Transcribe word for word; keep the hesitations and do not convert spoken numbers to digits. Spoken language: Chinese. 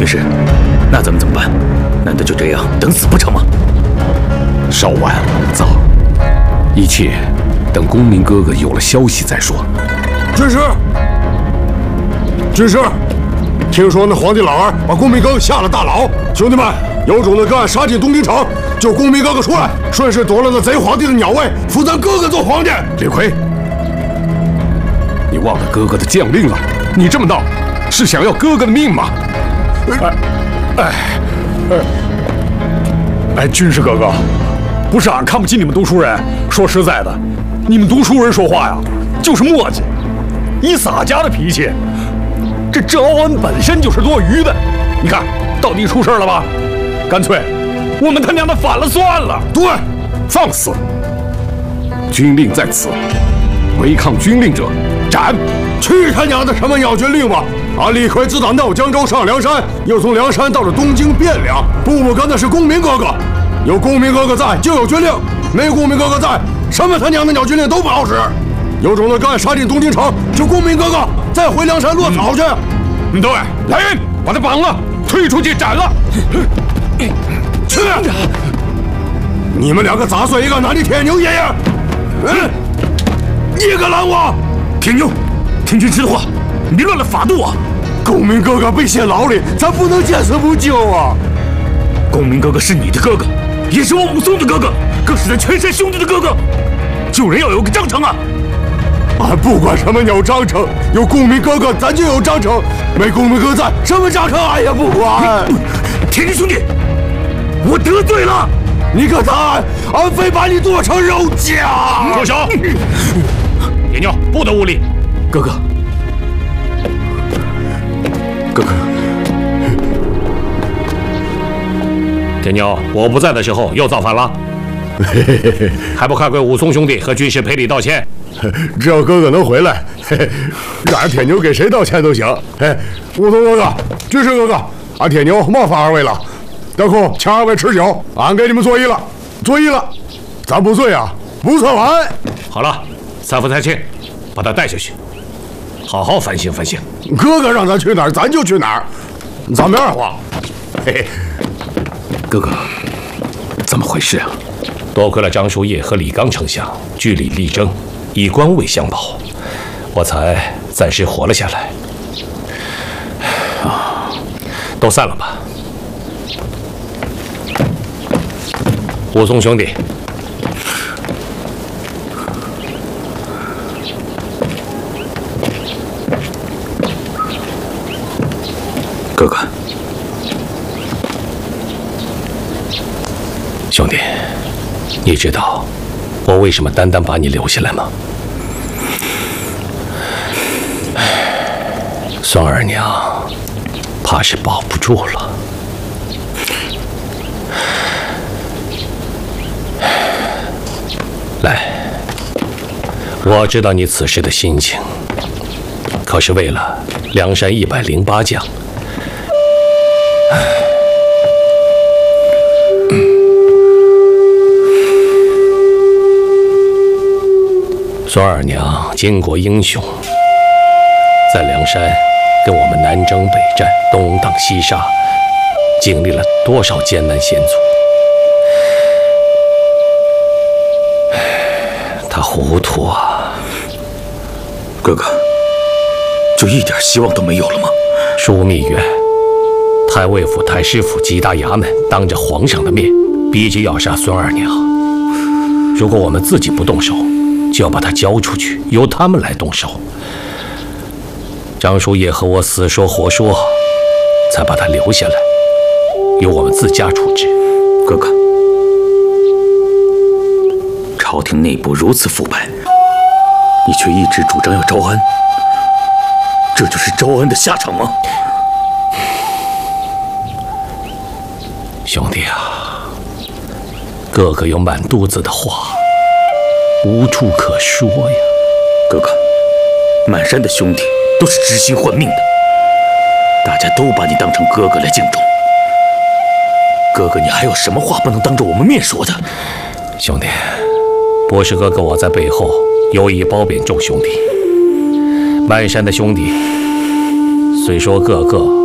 军师，那咱们怎么办？难道就这样等死不成吗？ 稍晚，早，一切等公明哥哥有了消息再说。 军师，军师，听说那皇帝老儿把公明哥哥下了大牢，兄弟们，有种的个案杀进东京城，救公明哥哥出来，顺势夺了那贼皇帝的鸟位，扶咱哥哥做皇帝。 李逵，你忘了哥哥的将令了？你这么闹，是想要哥哥的命吗？ 哎，哎，哎，哎，军师哥哥，不是俺看不起你们读书人，说实在的，你们读书人说话呀，就是磨叽，以洒家的脾气，这招安本身就是多余的。你看，到底出事了吧？干脆我们他娘的反了算了。 对，放肆！军令在此，违抗军令者斩！ 去他娘的什么鸟军令吧！俺李逵自打闹江州上梁山，又从梁山到了东京汴梁，步步跟的是公明哥哥。有公明哥哥在，就有军令；没公明哥哥在，什么他娘的鸟军令都不好使。有种的干杀进东京城，就公明哥哥再回梁山落草去。 嗯，对，来人，把他绑了，推出去斩了。 去！你们两个杂碎一个哪里铁牛爷爷？嗯，你敢拦我？ 铁牛，听军师的话，你别乱了法度啊！ 公明哥哥被陷牢里，咱不能见死不救啊！ 公明哥哥是你的哥哥，也是我武松的哥哥，更是咱全山兄弟的哥哥。救人要有个章程啊！ 俺不管什么鸟章程，有公明哥哥咱就有章程，没公明哥在，什么章程俺也不管。 铁牛兄弟，我得罪了， 你可谈，俺非把你剁成肉酱！ 住手！铁牛不得无礼。 哥哥，哥哥， 铁牛，我不在的时候又造反了，还不快给武松兄弟和军师赔礼道歉？ 只要哥哥能回来，俺铁牛给谁道歉都行。哎，武松哥哥、军师哥哥，俺铁牛冒犯二位了，得空请二位吃酒，俺给你们作揖了，作揖了，咱不醉啊，不算晚。 好了，三夫太庆，把他带下去，好好反省反省。 哥哥让咱去哪儿，咱就去哪儿，咱没二话。嘿嘿， 哥哥，怎么回事啊？ 多亏了张叔夜和李刚丞相据理力争，以官位相保，我才暂时活了下来。啊，都散了吧。武松兄弟， 哥哥， 兄弟，你知道我为什么单单把你留下来吗？孙二娘怕是保不住了。来，我知道你此时的心情，可是为了梁山一百零八将，孙二娘巾帼英雄，在梁山跟我们南征北战，东挡西杀，经历了多少艰难险阻。他糊涂啊！ 哥哥，就一点希望都没有了吗？ 枢密院、太尉府、太师府几大衙门当着皇上的面逼着要杀孙二娘。如果我们自己不动手，就要把他交出去，由他们来动手。张叔夜和我死说活说，才把他留下来，由我们自家处置。 哥哥，朝廷内部如此腐败，你却一直主张要招安，这就是招安的下场吗？ 兄弟啊，哥哥有满肚子的话，无处可说呀。 哥哥，满山的兄弟都是知心换命的，大家都把你当成哥哥来敬重。哥哥，你还有什么话不能当着我们面说的？ 兄弟，不是哥哥我在背后有意褒贬众兄弟。满山的兄弟虽说个个